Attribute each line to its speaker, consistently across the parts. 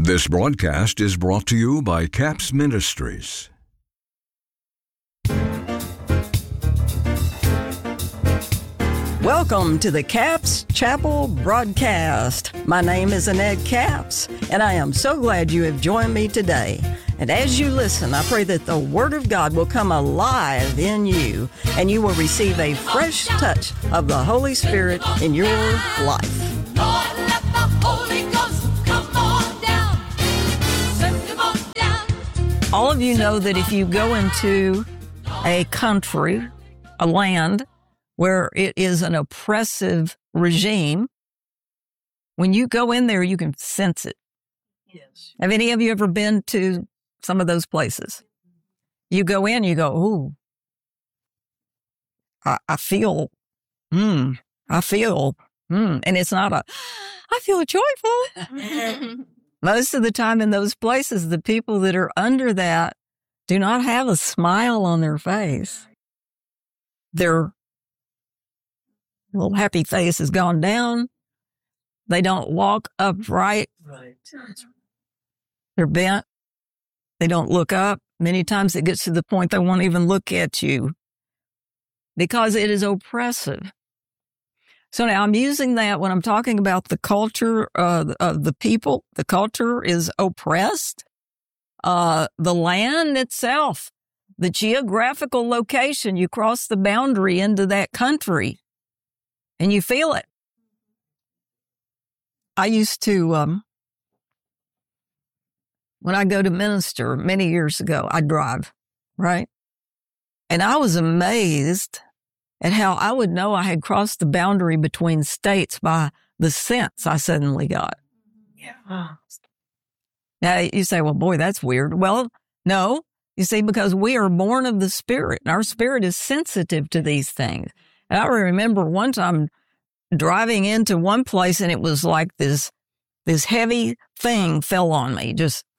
Speaker 1: This broadcast is brought to you by CAPS Ministries.
Speaker 2: Welcome to the CAPS Chapel broadcast. My name is Annette Capps, and I am so glad you have joined me today. And as you listen, I pray that the Word of God will come alive in you, and you will receive a fresh touch of the Holy Spirit in your life.
Speaker 3: Lord, let the Holy Ghost come on down. Send him on down.
Speaker 2: All of you know that if you go into a country, a land, where it is an oppressive regime, when you go in there, you can sense it.
Speaker 4: Yes.
Speaker 2: Have any of you ever been to some of those places? You go in, you go, ooh, I feel, and it's not I feel joyful. Most of the time in those places, the people that are under that do not have a smile on their face. Their little happy face has gone down. They don't walk upright.
Speaker 4: Right.
Speaker 2: They're bent. They don't look up. Many times it gets to the point they won't even look at you because it is oppressive. So now I'm using that when I'm talking about the culture of the people. The culture is oppressed. The land itself, the geographical location, you cross the boundary into that country and you feel it. I used to, when I go to minister many years ago, I drive, right? And I was amazed at how I would know I had crossed the boundary between states by the sense I suddenly got.
Speaker 4: Yeah.
Speaker 2: Now, you say, well, boy, that's weird. Well, no, you see, because we are born of the Spirit, and our spirit is sensitive to these things. And I remember one time driving into one place, and it was like this heavy thing fell on me.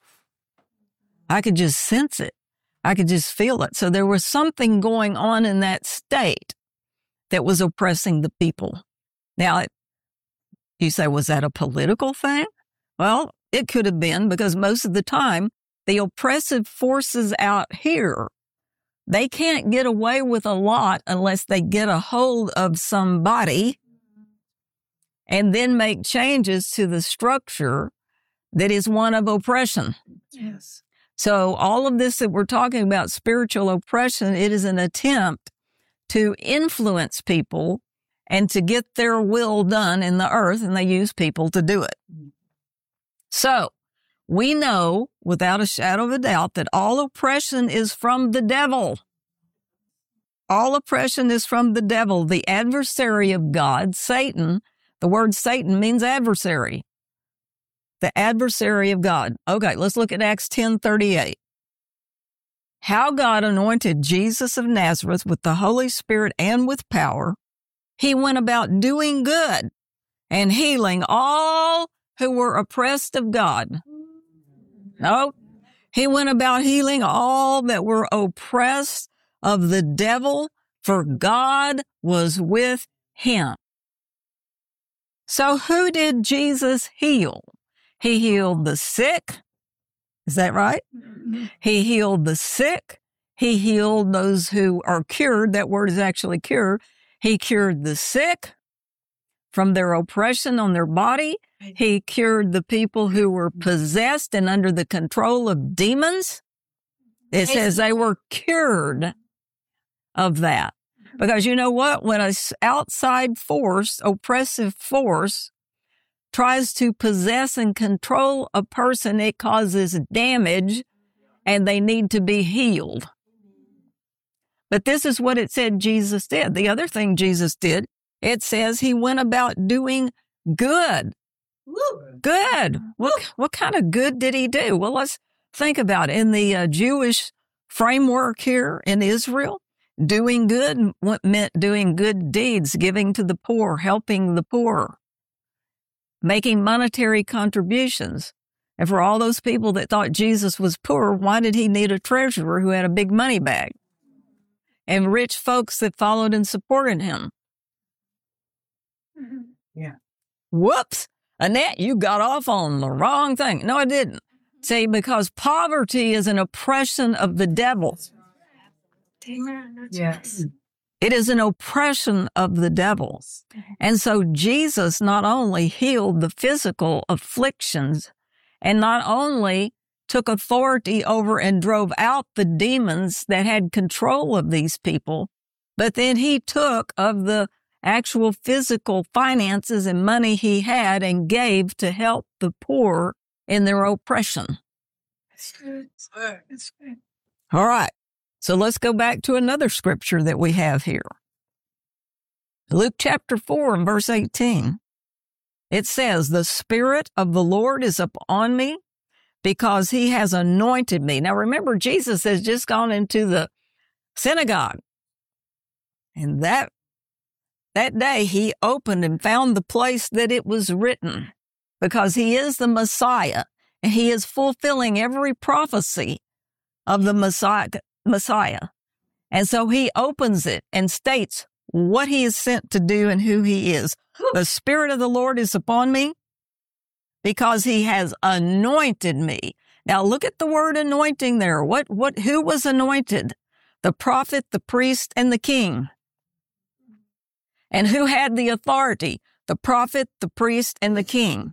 Speaker 2: I could just sense it. I could just feel it. So there was something going on in that state that was oppressing the people. Now, you say, was that a political thing? Well, it could have been, because most of the time, the oppressive forces out here, they can't get away with a lot unless they get a hold of somebody and then make changes to the structure that is one of oppression.
Speaker 4: Yes.
Speaker 2: So all of this that we're talking about, spiritual oppression, it is an attempt to influence people and to get their will done in the earth, and they use people to do it. So we know without a shadow of a doubt that all oppression is from the devil. All oppression is from the devil, the adversary of God, Satan. The word Satan means adversary. The adversary of God. Okay, let's look at Acts 10:38. How God anointed Jesus of Nazareth with the Holy Spirit and with power. He went about doing good and healing all who were oppressed of God. No, he went about healing all that were oppressed of the devil, for God was with him. So who did Jesus heal? He healed the sick. Is that right? He healed the sick. He healed those who are cured. That word is actually cure. He cured the sick from their oppression on their body. He cured the people who were possessed and under the control of demons. It says they were cured of that. Because you know what? When an outside force, oppressive force, tries to possess and control a person, it causes damage and they need to be healed. But this is what it said Jesus did. The other thing Jesus did, it says he went about doing good. Good. What kind of good did he do? Well, let's think about it. In the Jewish framework here in Israel, doing good meant doing good deeds, giving to the poor, helping the poor, making monetary contributions. And for all those people that thought Jesus was poor, why did he need a treasurer who had a big money bag? And rich folks that followed and supported him.
Speaker 4: Yeah.
Speaker 2: Whoops. Annette, you got off on the wrong thing. No, I didn't. See, because poverty is an oppression of the devil.
Speaker 4: Yes.
Speaker 2: It is an oppression of the devil. And so Jesus not only healed the physical afflictions and not only took authority over and drove out the demons that had control of these people, but then he took of the actual physical finances and money he had and gave to help the poor in their oppression.
Speaker 4: It's good. It's good.
Speaker 2: All right. So let's go back to another scripture that we have here. Luke chapter 4 and verse 18. It says, "The Spirit of the Lord is upon me because he has anointed me." Now remember, Jesus has just gone into the synagogue. And that day he opened and found the place that it was written, because he is the Messiah and he is fulfilling every prophecy of the Messiah. And so he opens it and states what he is sent to do and who he is. The Spirit of the Lord is upon me because he has anointed me. Now look at the word anointing there. Who was anointed? The prophet, the priest, and the king. And who had the authority? The prophet, the priest, and the king.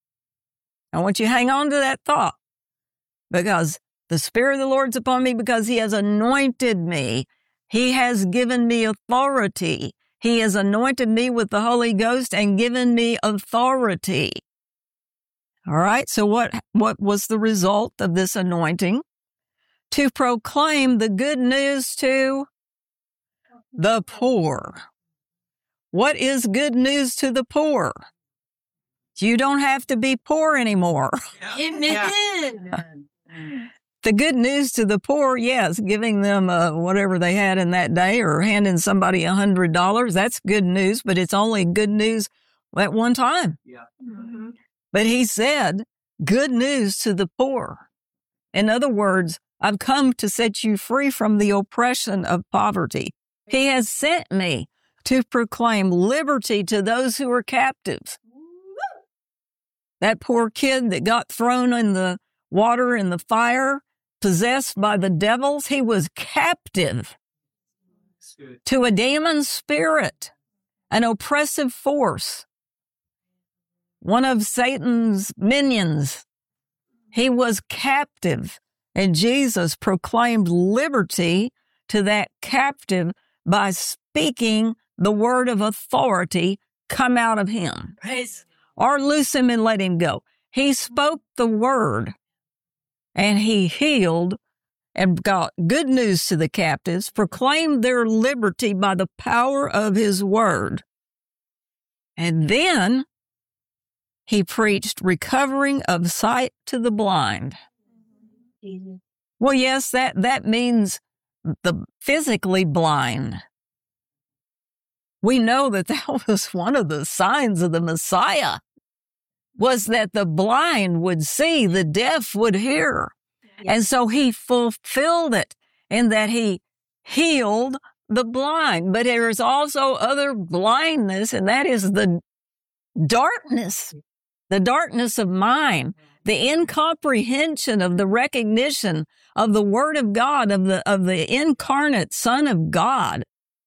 Speaker 2: I want you to hang on to that thought, because the Spirit of the Lord's upon me because he has anointed me. He has given me authority. He has anointed me with the Holy Ghost and given me authority. All right, so what was the result of this anointing? To proclaim the good news to the poor. What is good news to the poor? You don't have to be poor anymore.
Speaker 4: Amen.
Speaker 2: The good news to the poor, yes, giving them whatever they had in that day or handing somebody $100, that's good news, but it's only good news at one time.
Speaker 4: Mhm.
Speaker 2: But he said, good news to the poor. In other words, I've come to set you free from the oppression of poverty. He has sent me to proclaim liberty to those who are captives. That poor kid that got thrown in the water and the fire, possessed by the devils, he was captive to a demon spirit, an oppressive force, one of Satan's minions. He was captive, and Jesus proclaimed liberty to that captive by speaking the word of authority come out of him.
Speaker 4: Praise.
Speaker 2: Or loose him and let him go. He spoke the word, and he healed and got good news to the captives, proclaimed their liberty by the power of his word. And then he preached recovering of sight to the blind. Well, yes, that means the physically blind. We know that was one of the signs of the Messiah, was that the blind would see, the deaf would hear. And so he fulfilled it in that he healed the blind. But there is also other blindness, and that is the darkness of mind, the incomprehension of the recognition of the Word of God, of the incarnate Son of God.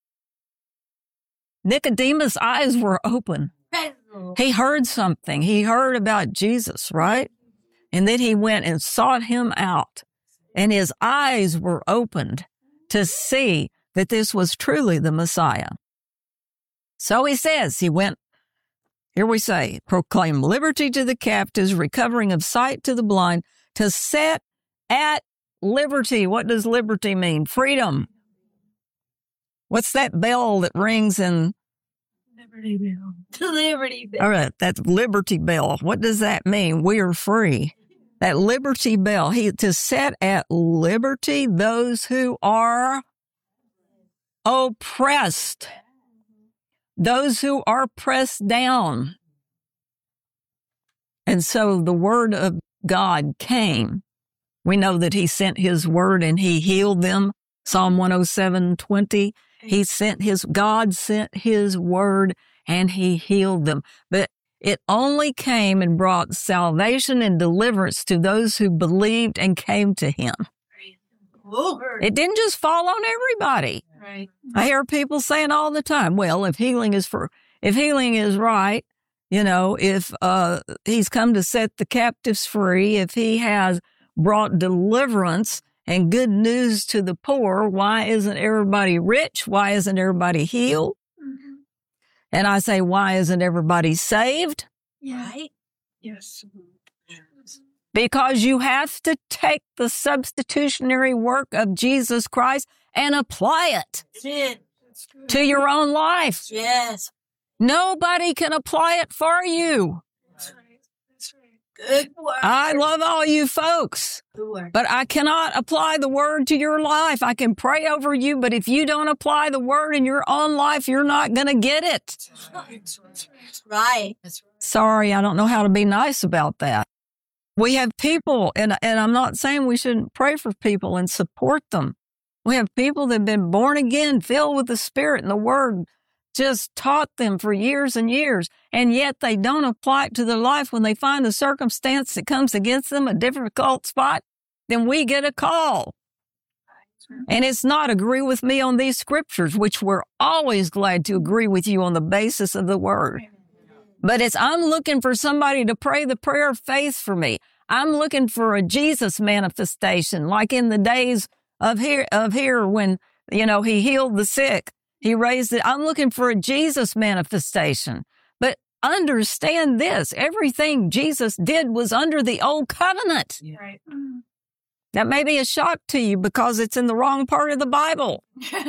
Speaker 2: Nicodemus' eyes were open. He heard something. He heard about Jesus, right? And then he went and sought him out. And his eyes were opened to see that this was truly the Messiah. So he says, he went, here we say, proclaim liberty to the captives, recovering of sight to the blind, to set at liberty. What does liberty mean? Freedom. What's that bell that rings in?
Speaker 4: Liberty Bell. The Liberty Bell.
Speaker 2: All right, that's Liberty Bell. What does that mean? We are free. That Liberty Bell, to set at liberty those who are oppressed, those who are pressed down. And so the word of God came. We know that he sent his word and he healed them. Psalm 107:20. God sent his word and he healed them. But It only came and brought salvation and deliverance to those who believed and came to him.
Speaker 4: Lord.
Speaker 2: It didn't just fall on everybody.
Speaker 4: Right.
Speaker 2: I hear people saying all the time, well, if healing is right, if he's come to set the captives free, if he has brought deliverance and good news to the poor, why isn't everybody rich? Why isn't everybody healed?
Speaker 4: Mm-hmm.
Speaker 2: And I say, why isn't everybody saved?
Speaker 4: Yeah. Right. Yes.
Speaker 2: Because you have to take the substitutionary work of Jesus Christ and apply it
Speaker 4: That's it. That's good.
Speaker 2: to your own life.
Speaker 4: Yes.
Speaker 2: Nobody can apply it for you.
Speaker 4: That's right. That's right. Good work.
Speaker 2: I love all you folks,
Speaker 4: Good work.
Speaker 2: but I cannot apply the word to your life. I can pray over you, but if you don't apply the word in your own life, you're not going to get it.
Speaker 4: That's right. That's right. That's right.
Speaker 2: Sorry, I don't know how to be nice about that. We have people, and I'm not saying we shouldn't pray for people and support them. We have people that have been born again, filled with the Spirit, and the Word just taught them for years and years, and yet they don't apply it to their life. When they find a circumstance that comes against them, a difficult spot, then we get a call. And it's not agree with me on these scriptures, which we're always glad to agree with you on the basis of the Word. But I'm looking for somebody to pray the prayer of faith for me. I'm looking for a Jesus manifestation, like in the days of here when, he healed the sick. He raised it. I'm looking for a Jesus manifestation. But understand this, everything Jesus did was under the old covenant.
Speaker 4: Yeah. Right.
Speaker 2: That may be a shock to you because it's in the wrong part of the Bible.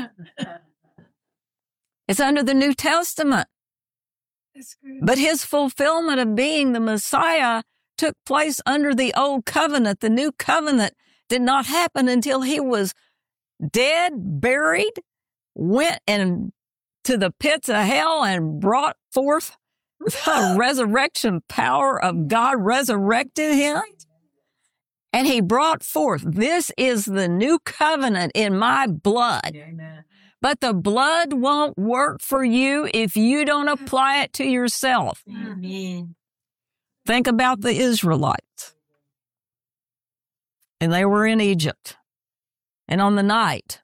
Speaker 2: It's under the New Testament.
Speaker 4: That's good.
Speaker 2: But his fulfillment of being the Messiah took place under the old covenant. The new covenant did not happen until he was dead, buried, went to the pits of hell and brought forth the resurrection power of God, resurrected him. And he brought forth, this is the new covenant in my blood.
Speaker 4: Amen.
Speaker 2: But the blood won't work for you if you don't apply it to yourself.
Speaker 4: Amen.
Speaker 2: Think about the Israelites. And they were in Egypt. And on the night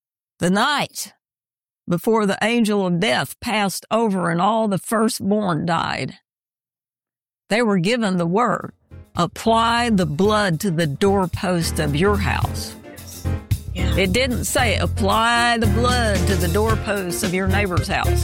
Speaker 2: before the angel of death passed over and all the firstborn died, they were given the word, apply the blood to the doorpost of your house.
Speaker 4: Yeah.
Speaker 2: It didn't say apply the blood to the doorpost of your neighbor's house.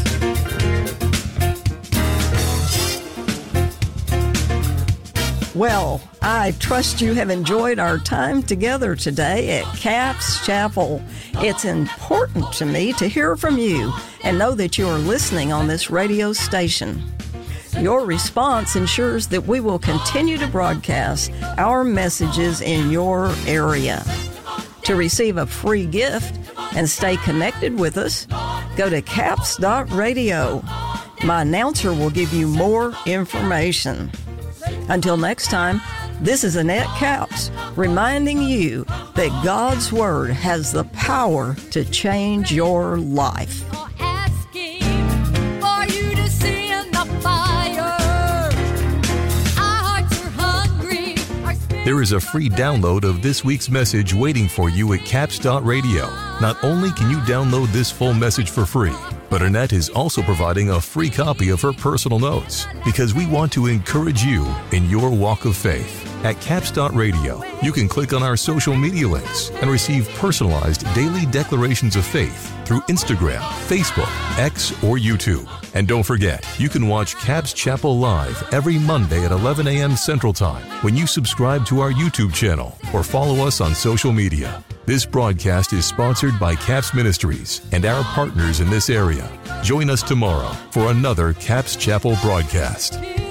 Speaker 2: Well, I trust you have enjoyed our time together today at Capps Chapel. It's important to me to hear from you and know that you are listening on this radio station. Your response ensures that we will continue to broadcast our messages in your area. To receive a free gift and stay connected with us, go to capps.radio. My announcer will give you more information. Until next time, this is Annette Capps reminding you that God's Word has the power to change your life.
Speaker 3: Asking for you to send the fire. Our hearts are hungry. Our spirits
Speaker 5: There is a free download of this week's message waiting for you at capps.radio. Not only can you download this full message for free, but Annette is also providing a free copy of her personal notes because we want to encourage you in your walk of faith. At capps.radio, you can click on our social media links and receive personalized daily declarations of faith through Instagram, Facebook, X, or YouTube. And don't forget, you can watch Capps Chapel live every Monday at 11 a.m. Central Time when you subscribe to our YouTube channel or follow us on social media. This broadcast is sponsored by Capps Ministries and our partners in this area. Join us tomorrow for another Capps Chapel broadcast.